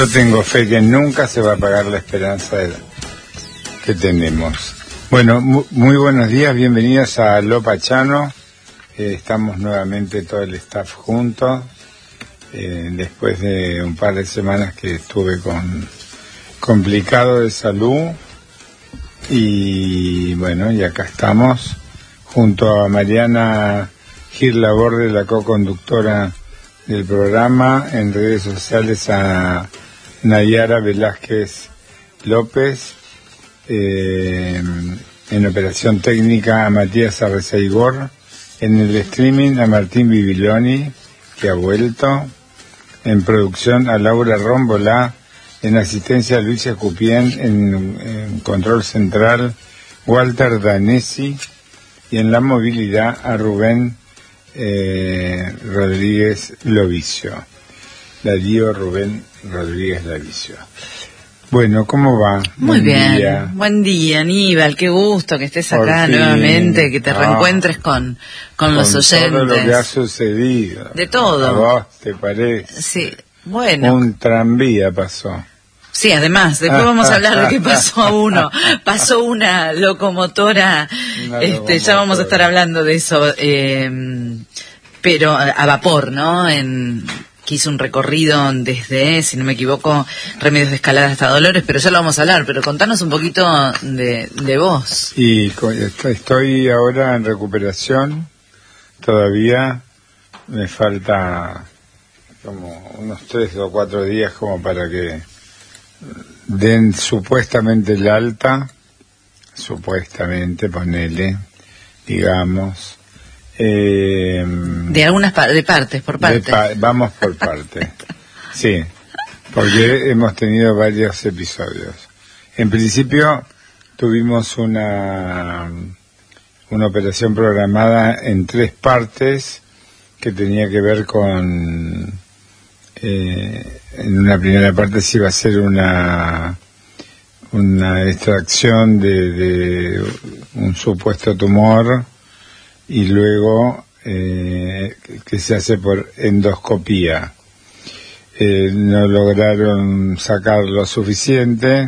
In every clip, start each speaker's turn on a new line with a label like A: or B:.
A: Yo tengo fe que nunca se va a apagar la esperanza que tenemos. Bueno, muy buenos días, bienvenidos a Lo Pachano. Estamos nuevamente todo el staff juntos, después de un par de semanas que estuve complicado de salud. Y bueno, y acá estamos junto a Mariana Gil Laborde, la co-conductora del programa, en redes sociales a Nayara Velázquez López, en operación técnica a Matías Arrezaigor, en el streaming a Martín Bibiloni, que ha vuelto, en producción a Laura Rómbola, en asistencia a Luisa Cupien, en control central Walter Danesi, y en la movilidad a Rubén Rodríguez Lovicio. Darío Rubén Rodríguez Lovicio. Bueno, ¿cómo va?
B: Muy bien. Buen día, Aníbal. Qué gusto que estés acá nuevamente, que te reencuentres con los oyentes.
A: Todo lo que ha sucedido.
B: De todo.
A: ¿A vos te parece?
B: Sí, bueno.
A: Un tranvía pasó.
B: Sí, además, después vamos a hablar de lo que pasó a uno. Pasó una locomotora, ya vamos a estar hablando de eso, pero a vapor, ¿no? Que hizo un recorrido desde, si no me equivoco, Remedios de Escalada hasta Dolores, pero ya lo vamos a hablar, pero contanos un poquito de vos.
A: Y estoy ahora en recuperación, todavía me falta como unos 3 o 4 días como para que den supuestamente el alta, supuestamente, ponele, digamos.
B: De algunas partes, por partes.
A: Vamos por partes, sí, porque hemos tenido varios episodios. En principio tuvimos una operación programada en 3 partes que tenía que ver con... en una primera parte se iba a hacer una extracción de un supuesto tumor, y luego que se hace por endoscopía. No lograron sacar lo suficiente,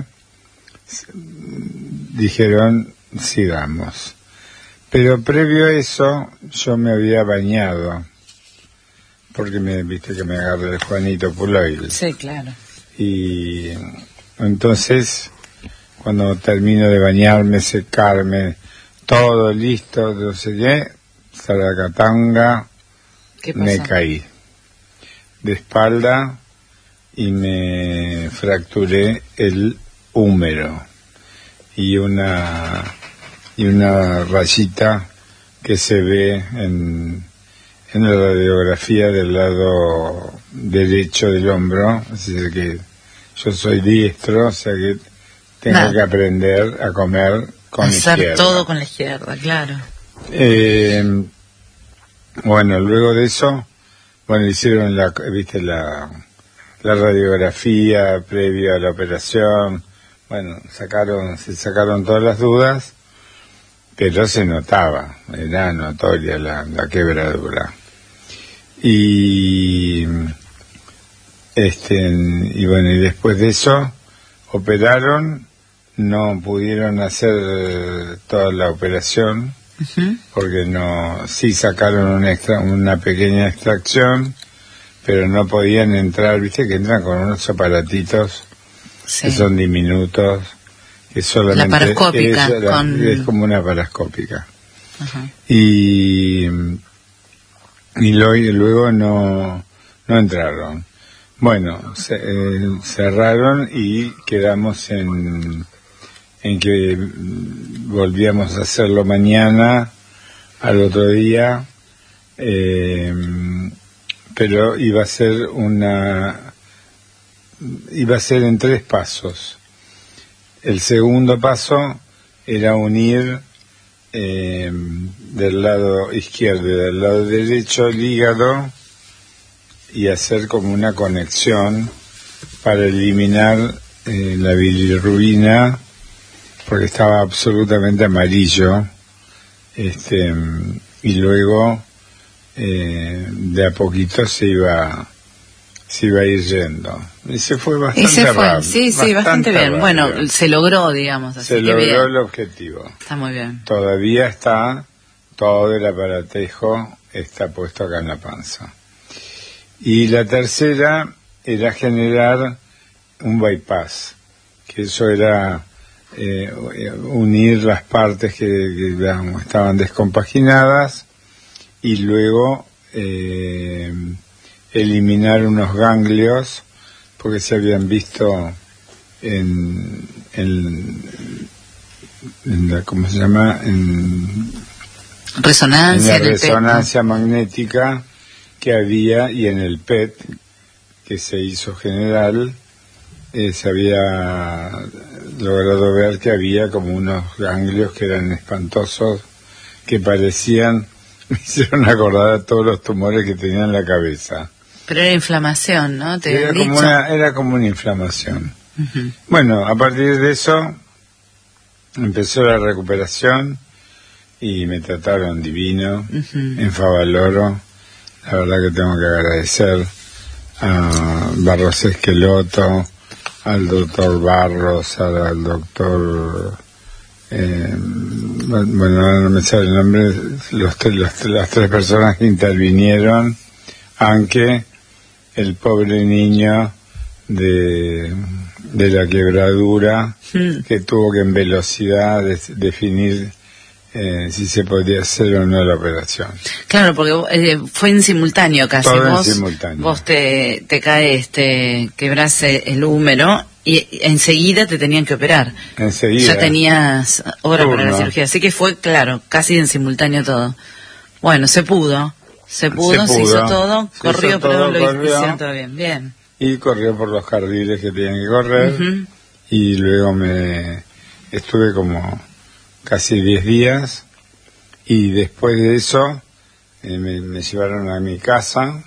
A: dijeron sigamos. Pero previo a eso yo me había bañado, porque viste que me agarré el Juanito Puloil.
B: Sí, claro.
A: Y entonces, cuando termino de bañarme, secarme, todo listo, no sé qué, Saracatanga, me caí de espalda y me fracturé el húmero y una rayita que se ve en la radiografía del lado derecho del hombro, así que yo soy diestro, o sea que tengo que aprender a comer con la izquierda.
B: Hacer todo con la izquierda, claro.
A: Bueno, luego de eso, hicieron la radiografía previa a la operación, se sacaron todas las dudas, pero se notaba, era notoria la quebradura. Y después de eso operaron, no pudieron hacer toda la operación, porque sí sacaron una pequeña extracción, pero no podían entrar, viste que entran con unos aparatitos que son diminutos, que solamente
B: la parascópica
A: es como una parascópica. Y luego no entraron. Bueno, cerraron y quedamos en que volvíamos a hacerlo mañana, al otro día, pero iba a ser en 3 pasos. El segundo paso era unir del lado izquierdo y del lado derecho el hígado y hacer como una conexión para eliminar la bilirrubina, porque estaba absolutamente amarillo, y luego de a poquito se iba se iba a ir yendo. Y se fue bastante
B: Y se fue,
A: rápido,
B: sí, bastante bien.
A: rápido.
B: Bueno, se logró, digamos. Así
A: Se
B: que
A: logró
B: bien.
A: el objetivo.
B: Está muy bien.
A: Todavía está todo el aparatejo está puesto acá en la panza. Y la tercera era generar un bypass, que eso era unir las partes que digamos, estaban descompaginadas y luego eliminar unos ganglios porque se habían visto en la, ¿cómo se llama? En
B: Resonancia,
A: la resonancia magnética que había y en el PET que se hizo general se había logrado ver que había como unos ganglios que eran espantosos, que parecían, me hicieron acordar a todos los tumores que tenía en la cabeza.
B: Pero era inflamación, ¿no? ¿Te
A: Era
B: habían
A: como
B: dicho?
A: era como una inflamación.
B: Ujú.
A: Bueno, a partir de eso empezó la recuperación y me trataron divino en Favaloro. La verdad que tengo que agradecer a Barros Esqueloto, al doctor Barros, al doctor bueno, no me sale el nombre, las tres personas que intervinieron, aunque el pobre niño de la quebradura que tuvo que en velocidad definir si se podía hacer o no la operación.
B: Claro, porque fue en simultáneo casi.
A: Todo en simultáneo.
B: Vos te caes, te quebrás el húmero y enseguida te tenían que operar.
A: Enseguida.
B: Ya tenías hora para la
A: Turno.
B: cirugía, así que fue, claro, casi en simultáneo todo. Bueno, se pudo, se hizo todo,
A: Se
B: corrió,
A: hizo
B: pero
A: todo,
B: lo
A: corrió.
B: hicieron todo bien, bien.
A: Y corrió por los carriles que tenían que correr.
B: Ujú.
A: Y luego estuve como casi 10 días y después de eso me llevaron a mi casa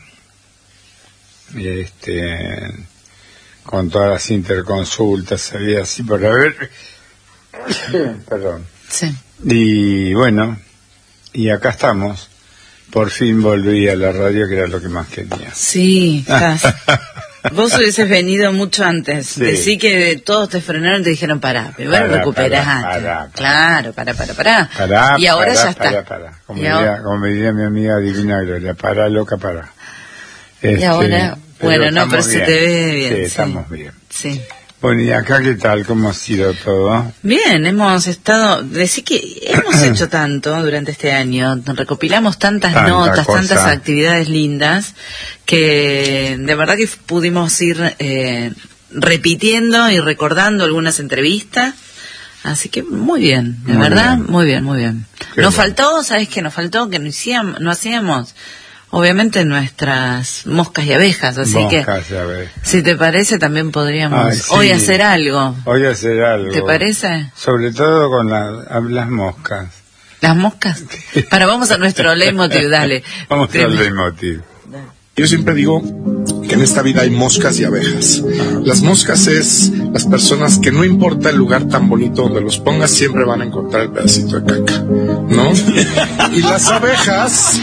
A: con todas las interconsultas había así por haber perdón.
B: Sí.
A: Y bueno, y acá estamos. Por fin volví a la radio, que era lo que más quería.
B: Sí, estás. Vos hubieses venido mucho antes.
A: Sí.
B: Decí que todos te frenaron y te dijeron, pará, primero recuperate.
A: Pará.
B: Claro, pará.
A: Pará,
B: Y ahora
A: pará,
B: ya está.
A: pará. Como
B: Y
A: me diría mi amiga Divina Gloria, pará, loca, pará.
B: Y ahora, bueno, no, pero
A: estamos
B: se te ve bien.
A: Sí, estamos bien.
B: Sí.
A: Bueno, ¿y acá qué tal? ¿Cómo ha sido todo?
B: Bien, hemos estado, decir que hemos hecho tanto durante este año, recopilamos tantas
A: Tanta
B: notas,
A: cosa.
B: tantas actividades lindas, que de verdad que pudimos ir repitiendo y recordando algunas entrevistas, así que muy bien, de
A: Muy
B: verdad,
A: bien.
B: muy bien.
A: Qué
B: Nos
A: bueno.
B: faltó, ¿sabes qué? Nos faltó que no hacíamos, obviamente, nuestras moscas y abejas, así que...
A: Moscas, ya ves.
B: Si te parece, también podríamos
A: Ay, sí.
B: hoy hacer algo.
A: Hoy hacer algo.
B: ¿Te parece?
A: Sobre todo con las moscas.
B: ¿Las moscas? Vamos a nuestro leitmotiv, dale.
A: Vamos al leitmotiv.
C: Yo siempre digo que en esta vida hay moscas y abejas. Las moscas es las personas que no importa el lugar tan bonito donde los pongas, siempre van a encontrar el pedacito de caca, ¿no? Y las abejas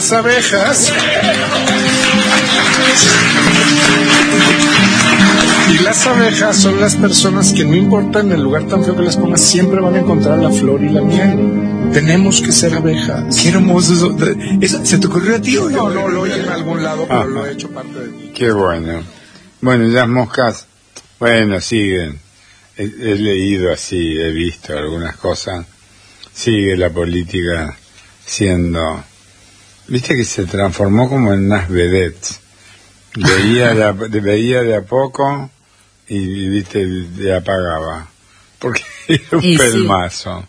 C: son las personas que no importa en el lugar tan feo que las pongas, siempre van a encontrar la flor y la miel. Tenemos que ser abejas.
D: Qué hermoso eso. ¿Se te ocurrió a ti o
C: No, lo oí en algún lado, pero lo he hecho parte de mí.
A: Qué bueno. Bueno, y las moscas, bueno, siguen. He leído así, he visto algunas cosas. Sigue la política siendo... Viste que se transformó como en unas vedettes. Veía de a poco y viste, le apagaba. Porque era un
B: Y sí.
A: pelmazo.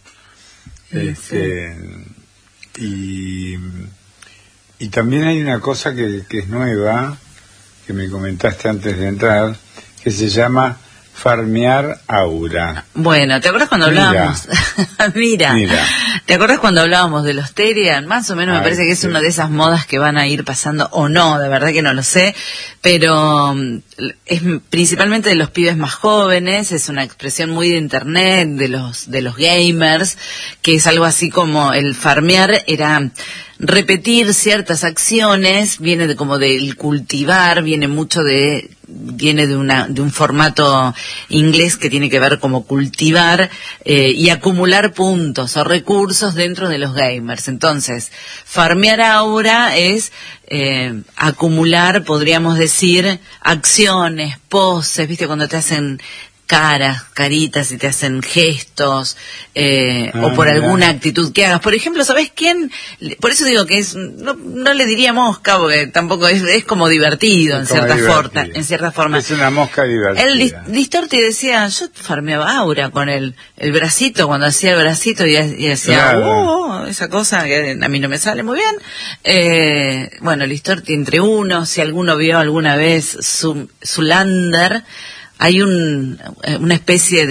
B: Sí.
A: Y también hay una cosa que es nueva, que me comentaste antes de entrar, que se llama farmear aura.
B: Bueno, ¿te acuerdas cuando
A: Mira.
B: hablábamos? Mira, ¿Te acuerdas cuando hablábamos de los Terian? Más o menos me parece que es una de esas modas que van a ir pasando, o no, de verdad que no lo sé, pero es principalmente de los pibes más jóvenes, es una expresión muy de internet, de los gamers, que es algo así como el farmear era repetir ciertas acciones, viene como del cultivar, viene de un formato inglés que tiene que ver como cultivar y acumular puntos o recursos dentro de los gamers. Entonces, farmear ahora es acumular, podríamos decir, acciones, poses, ¿viste? Cuando te hacen caritas y te hacen gestos o por alguna actitud que hagas. Por ejemplo, ¿sabes quién? Por eso digo que no le diría mosca, porque tampoco es como divertido en cierta forma.
A: Es una mosca divertida.
B: El Distorti decía, yo farmeaba aura con el bracito, cuando hacía el bracito y decía, esa cosa que a mí no me sale muy bien. Bueno, el Distorti entre uno, si alguno vio alguna vez su Lander, hay una especie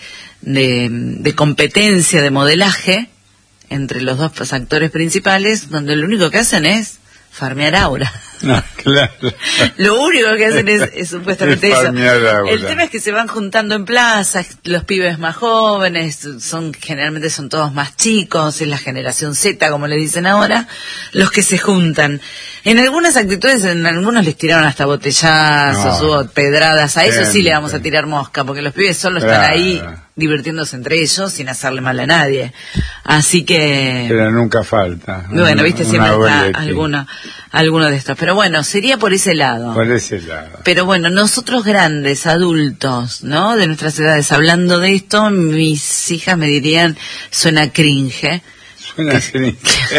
B: de competencia de modelaje entre los dos actores principales, donde lo único que hacen es farmear aura.
A: No, claro.
B: Lo único que hacen es supuestamente eso.
A: Aura.
B: El tema es que se van juntando en plazas, los pibes más jóvenes, generalmente son todos más chicos, es la generación Z, como le dicen ahora, los que se juntan. En algunas actitudes, en algunos les tiraron hasta botellazos o pedradas, a eso sí le vamos a tirar mosca, porque los pibes solo están ahí divirtiéndose entre ellos sin hacerle mal a nadie. Así que...
A: Pero nunca falta.
B: Bueno, viste, siempre está alguno de estos. Pero bueno, sería por ese lado.
A: Por ese lado.
B: Pero bueno, nosotros grandes, adultos, ¿no? De nuestras edades, hablando de esto, mis hijas me dirían, suena cringe.
A: Suena cringe.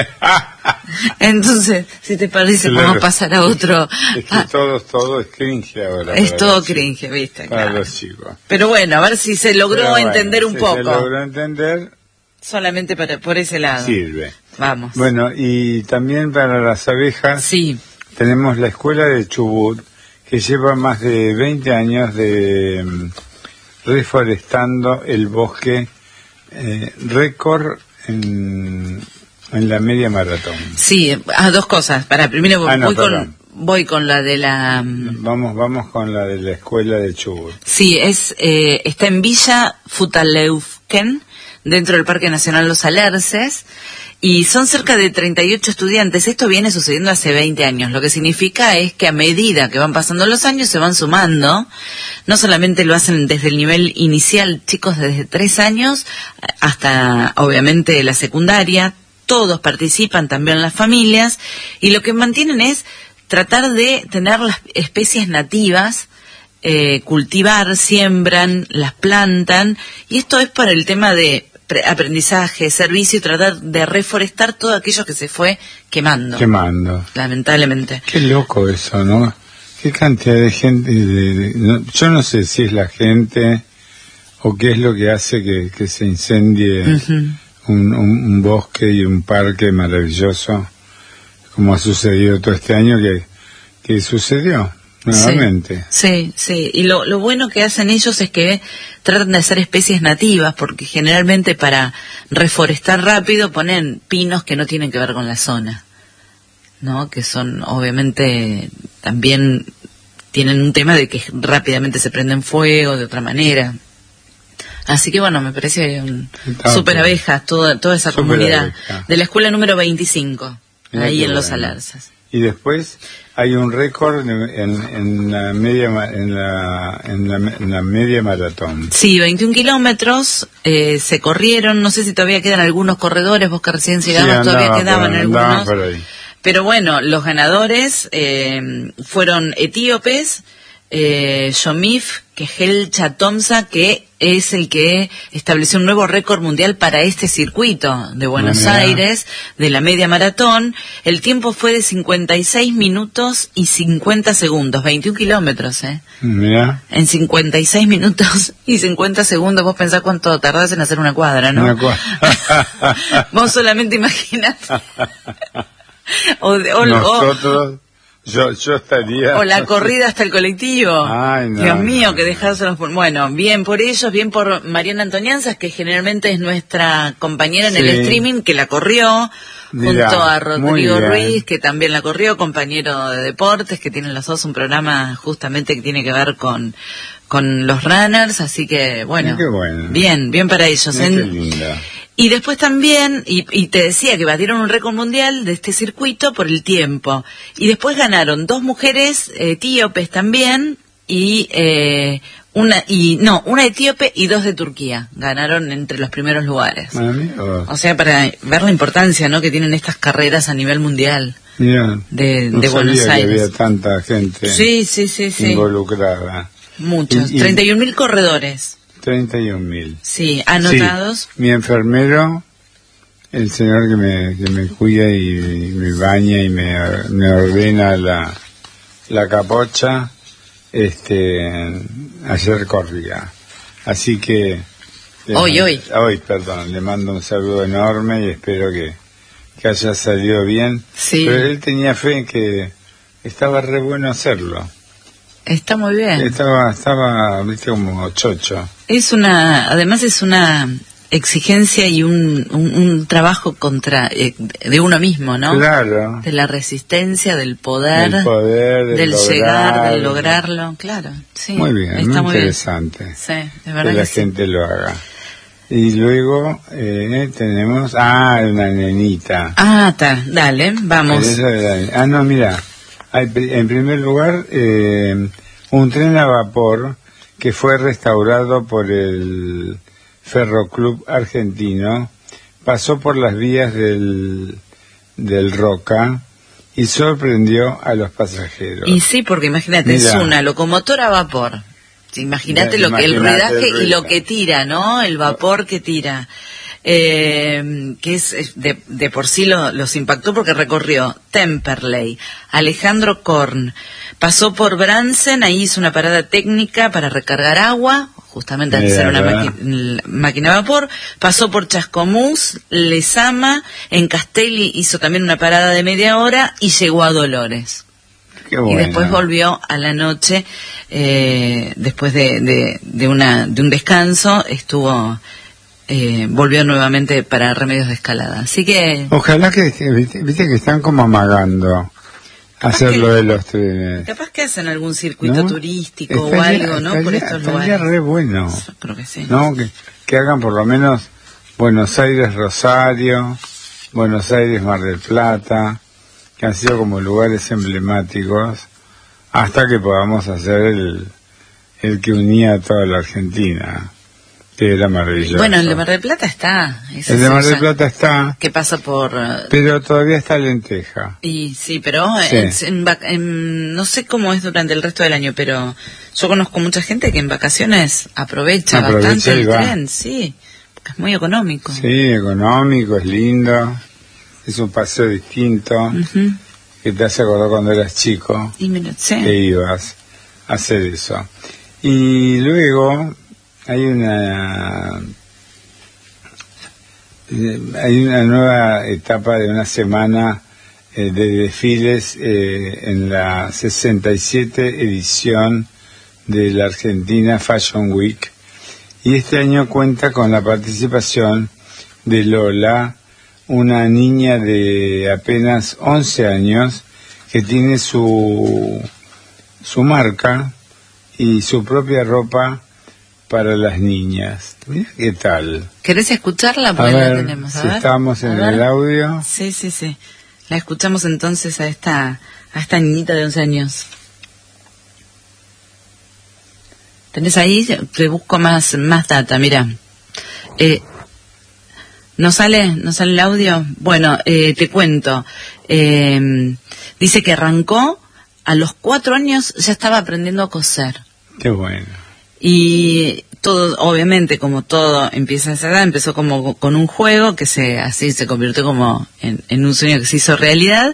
B: Entonces, si te parece, podemos pasar a otro.
A: Es que todo es cringe ahora.
B: Es todo cringe, viste.
A: Para
B: claro.
A: los chicos.
B: Pero bueno, a ver si se logró entender un poco.
A: Se logró entender.
B: Solamente por ese lado.
A: Sirve.
B: Vamos.
A: Bueno, y también para las abejas.
B: Sí.
A: Tenemos la escuela de Chubut, que lleva más de 20 años de reforestando el bosque, récord en la media maratón.
B: Sí, dos cosas. Primero voy con la de la...
A: Vamos con la de la escuela de Chubut.
B: Sí, está en Villa Futaleufken, dentro del Parque Nacional Los Alerces, y son cerca de 38 estudiantes. Esto viene sucediendo hace 20 años. Lo que significa es que a medida que van pasando los años se van sumando. No solamente lo hacen desde el nivel inicial, chicos desde 3 años hasta obviamente la secundaria. Todos participan, también las familias, y lo que mantienen es tratar de tener las especies nativas, cultivar, siembran, las plantan, y esto es para el tema de aprendizaje, servicio, y tratar de reforestar todo aquello que se fue quemando. Lamentablemente.
A: Qué loco eso, ¿no? Qué cantidad de gente, yo no sé si es la gente o qué es lo que hace que se incendie un bosque y un parque maravilloso, como ha sucedido todo este año que sucedió. Nuevamente.
B: Sí. Y lo bueno que hacen ellos es que tratan de hacer especies nativas, porque generalmente para reforestar rápido ponen pinos que no tienen que ver con la zona, ¿no? Que son, obviamente, también tienen un tema de que rápidamente se prenden fuego de otra manera. Así que bueno, me parece super abejas, toda esa comunidad de la escuela número 25, ahí en Los Alerces.
A: Y después hay un récord en la media maratón.
B: Sí, 21 kilómetros se corrieron. No sé si todavía quedan algunos corredores. Vos que recién llegabas, todavía quedaban algunos.
A: Por ahí.
B: Pero bueno, los ganadores fueron etíopes, Yomif Kehelcha Tomsa, que es el que estableció un nuevo récord mundial para este circuito de Buenos Aires, de la media maratón. El tiempo fue de 56 minutos y 50 segundos, 21 kilómetros,
A: Mirá.
B: En 56 minutos y 50 segundos, vos pensás cuánto tardás en hacer una cuadra, ¿no?
A: Una cuadra.
B: Vos solamente imaginás.
A: Nosotros Yo estaría...
B: O la corrida hasta el colectivo.
A: Ay, no,
B: Dios mío,
A: no,
B: que dejárselos por... Bueno, bien por ellos, bien por Mariana Antonianzas, que generalmente es nuestra compañera en el streaming, que la corrió,
A: Mirá,
B: junto a Rodrigo
A: muy bien.
B: Ruiz, que también la corrió, compañero de deportes, que tienen los dos un programa justamente que tiene que ver con los runners, así que bueno,
A: Qué bueno.
B: bien para ellos.
A: Qué linda.
B: Y después también, y te decía que batieron un récord mundial de este circuito por el tiempo. Y después ganaron 2 mujeres etíopes también, y una etíope y 2 de Turquía. Ganaron entre los primeros lugares.
A: Amigos.
B: O sea, para ver la importancia, ¿no?, que tienen estas carreras a nivel mundial.
A: Mirá,
B: de
A: no
B: Buenos
A: sabía
B: Aires.
A: que había tanta gente
B: Sí.
A: involucrada.
B: Muchos.
A: Y
B: 31.000 corredores.
A: 31.000.
B: Sí, anotados.
A: Sí, mi enfermero, el señor que me cuida y me baña y me ordena la capocha, ayer corría. Así que... Hoy, perdón, le mando un saludo enorme y espero que haya salido bien.
B: Sí.
A: Pero él tenía fe en que estaba re bueno hacerlo.
B: Está muy bien.
A: Estaba, viste, como chocho.
B: Además es una exigencia y un trabajo de uno mismo, ¿no?
A: Claro.
B: De la resistencia, del poder,
A: del
B: llegar, del lograrlo, claro. Sí.
A: Muy bien,
B: está
A: muy
B: muy
A: interesante.
B: Bien. Sí, de verdad
A: que la
B: sí.
A: gente lo haga. Y luego tenemos una nenita.
B: Dale, vamos.
A: No, mira, en primer lugar, un tren a vapor que fue restaurado por el Ferroclub argentino, pasó por las vías del Roca y sorprendió a los pasajeros.
B: Y sí, porque imagínate, es una locomotora a vapor. Imagínate el ruidaje y lo que tira, ¿no? El vapor que tira. Que es de por sí los impactó porque recorrió Temperley, Alejandro Korn, pasó por Bransen, ahí hizo una parada técnica para recargar agua, justamente antes era una máquina de vapor, pasó por Chascomús, Lezama, en Castelli hizo también una parada de media hora y llegó a Dolores.
A: Qué bueno.
B: Y después volvió a la noche, después de un descanso, volvió nuevamente para Remedios de Escalada. Así que...
A: Ojalá que, viste que están como amagando hacerlo de los trenes.
B: Capaz que hacen algún circuito turístico o algo, ¿no? Por estos lugares.
A: Estaría re bueno.
B: Yo creo que sí.
A: ¿No? Que hagan por lo menos Buenos Aires, Rosario, Buenos Aires, Mar del Plata, que han sido como lugares emblemáticos, hasta que podamos hacer el que unía a toda la Argentina, que era maravilloso.
B: Bueno, el de Mar del Plata está.
A: El de Mar del Plata está.
B: Que pasa por...
A: Pero todavía está Lenteja.
B: Y sí, pero
A: Sí.
B: No sé cómo es durante el resto del año, pero yo conozco mucha gente que en vacaciones aprovecha bastante el tren, sí, porque es muy económico.
A: Sí, económico, es lindo, es un paseo distinto, que te hace acordar cuando eras chico,
B: Y mira, sí.
A: que ibas a hacer eso. Y luego hay una nueva etapa de una semana de desfiles en la 67 edición de la Argentina Fashion Week, y este año cuenta con la participación de Lola, una niña de apenas 11 años que tiene su marca y su propia ropa para las niñas. Mira qué tal.
B: ¿Querés escucharla? Porque la tenemos.
A: Si estamos en el audio.
B: Sí. La escuchamos entonces a esta niñita de 11 años. ¿Tenés ahí? Te busco más data, mira. ¿No sale el audio? Bueno, te cuento. Dice que arrancó a los 4 años, ya estaba aprendiendo a coser.
A: Qué bueno.
B: Y todo, obviamente, como todo empieza a esa edad, empezó como con un juego que así se convirtió como en un sueño que se hizo realidad.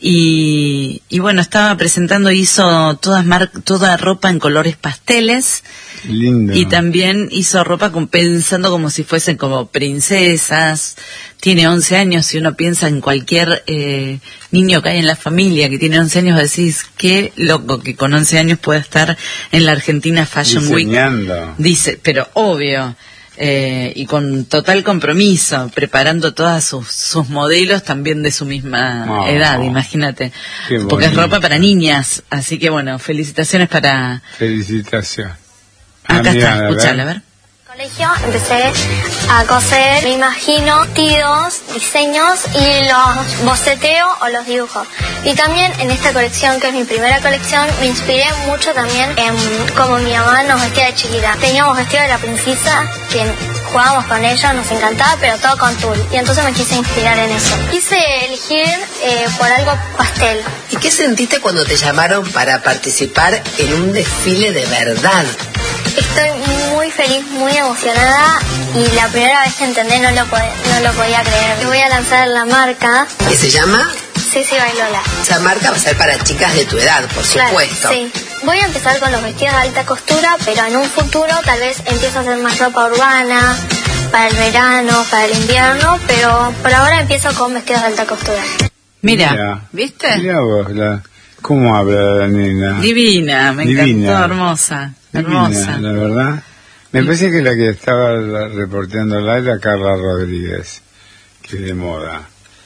B: Y bueno, estaba presentando, hizo toda ropa en colores pasteles.
A: Lindo.
B: Y también hizo ropa pensando como si fuesen como princesas. Tiene 11 años y uno piensa en cualquier niño que hay en la familia que tiene 11 años, decís, qué loco que con 11 años pueda estar en la Argentina Fashion
A: Diseñando.
B: Week. Dice, pero obvio. Y con total compromiso, preparando todas sus modelos también de su misma edad, imagínate. Porque es ropa para niñas, así que bueno, felicitaciones para...
A: Felicitaciones.
B: Acá está, escuchala, a ver.
E: Colegio empecé a coser, me imagino, vestidos, diseños y los boceteo o los dibujo. Y también en esta colección, que es mi primera colección, me inspiré mucho también en cómo mi mamá nos vestía de chiquita. Teníamos vestido de la princesa, que jugábamos con ella, nos encantaba, pero todo con tul. Y entonces me quise inspirar en eso. Quise elegir por algo pastel.
F: ¿Y qué sentiste cuando te llamaron para participar en un desfile de verdad?
E: Estoy muy feliz, muy emocionada, y la primera vez que entendí no lo podía creer. Voy a lanzar la marca.
F: ¿Qué se llama?
E: Sisi Bailola.
F: Esa marca va a ser para chicas de tu edad, por supuesto.
E: Claro, sí. Voy a empezar con los vestidos de alta costura, pero en un futuro tal vez empiezo a hacer más ropa urbana, para el verano, para el invierno, pero por ahora empiezo con vestidos de alta costura.
B: Mira, ¿viste?
A: Mira vos, cómo habla la nena.
B: Divina, me encantó, hermosa.
A: Divina,
B: hermosa.
A: La verdad. Me parece que la que estaba reporteándola era Carla Rodríguez, que es de moda,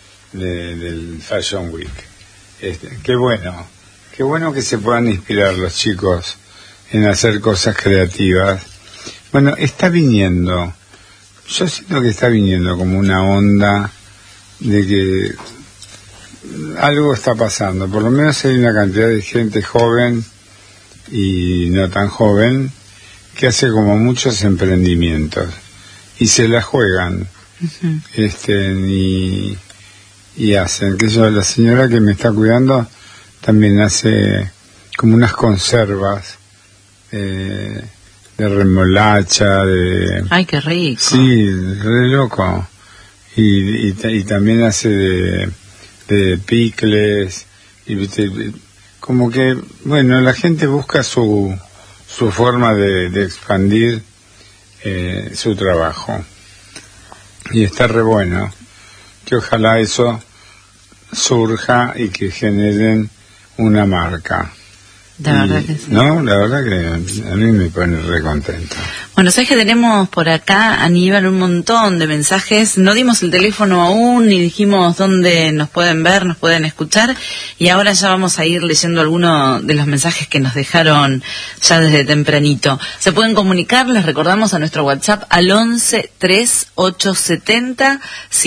A: del Fashion Week. Qué bueno que se puedan inspirar los chicos en hacer cosas creativas. Bueno, está viniendo, yo siento que está viniendo como una onda de que algo está pasando, por lo menos hay una cantidad de gente joven y no tan joven que hace como muchos emprendimientos y se la juegan.
B: Uh-huh.
A: Y hacen, que yo, la señora que me está cuidando también hace como unas conservas de remolacha,
B: ¡ay, qué rico!
A: Sí, re loco. Y también hace de picles, como que, bueno, la gente busca su forma de expandir su trabajo. Y está re bueno, que ojalá eso surja y que generen una marca.
B: La verdad que sí.
A: No, la verdad que a mí me pone re contento.
B: Bueno, sabes que tenemos por acá, Aníbal, un montón de mensajes. No dimos el teléfono aún, ni dijimos dónde nos pueden ver, nos pueden escuchar. Y ahora ya vamos a ir leyendo algunos de los mensajes que nos dejaron ya desde tempranito. Se pueden comunicar, les recordamos, a nuestro WhatsApp al 11 3870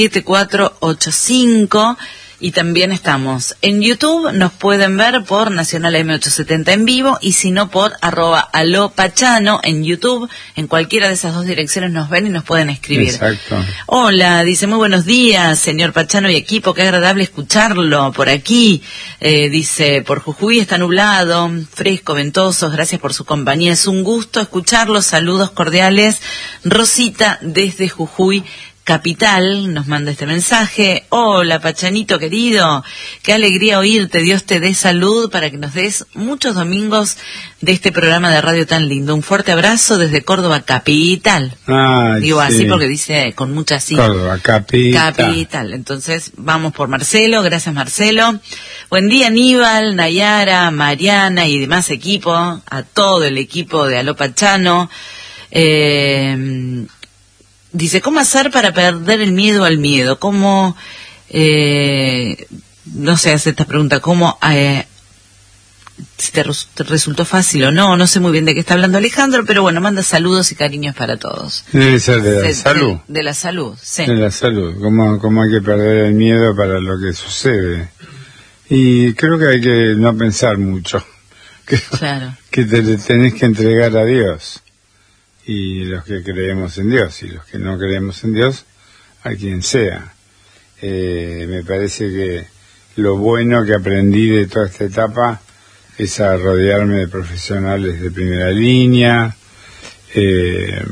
B: 7485. Y también estamos en YouTube, nos pueden ver por Nacional M870 en vivo, y si no por @alopachano en YouTube. En cualquiera de esas dos direcciones nos ven y nos pueden escribir.
A: Exacto.
B: Hola, dice, muy buenos días, señor Pachano y equipo, qué agradable escucharlo por aquí. Dice, por Jujuy está nublado, fresco, ventoso, gracias por su compañía, es un gusto escucharlos, saludos cordiales. Rosita desde Jujuy Capital nos manda este mensaje. Hola, Pachanito querido, qué alegría oírte, Dios te dé salud para que nos des muchos domingos de este programa de radio tan lindo. Un fuerte abrazo desde Córdoba Capital. Digo así porque dice con mucha sí.
A: Córdoba
B: Capital. Entonces vamos por Marcelo, gracias Marcelo. Buen día Aníbal, Nayara, Mariana y demás equipo, a todo el equipo de Aló Pachano. Dice, ¿cómo hacer para perder el miedo al miedo? ¿Cómo, no sé, hace esta pregunta, ¿cómo, si te resultó fácil o no? No sé muy bien de qué está hablando Alejandro, pero bueno, manda saludos y cariños para todos.
A: Debe ser de la salud.
B: De la salud, sí.
A: De la salud, ¿cómo hay que perder el miedo para lo que sucede? Y creo que hay que no pensar mucho.
B: Claro.
A: Que te tenés que entregar a Dios. Y los que creemos en Dios, y los que no creemos en Dios, a quien sea. Me parece que lo bueno que aprendí de toda esta etapa es a rodearme de profesionales de primera línea,